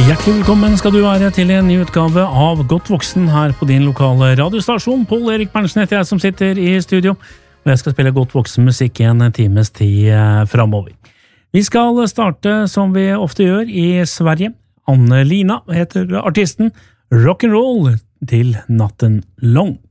Hjertelig velkommen skal du være til en ny utgave av Godt voksen her på din lokale radiostasjon. Paul Erik Berntsen heter jeg som sitter i studio, og jeg skal spille godt voksen musikk i en times tid fremover. Vi skal starte som vi ofte gjør i Sverige. Anne Lina heter artisten. Rock'n'roll til natten long.